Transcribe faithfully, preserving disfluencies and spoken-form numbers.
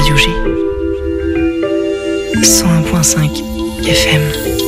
Radio G. cent un virgule cinq F M.